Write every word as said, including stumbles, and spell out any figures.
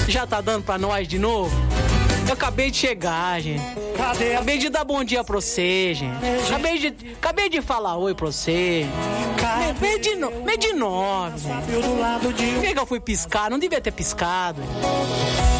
Já tá dando pra nós de novo? Eu acabei de chegar, gente. Acabei de dar bom dia pra você, gente. Acabei de, acabei de falar oi pra você. Meio de, no, meio de nove. Por que que eu fui piscar? Não devia ter piscado.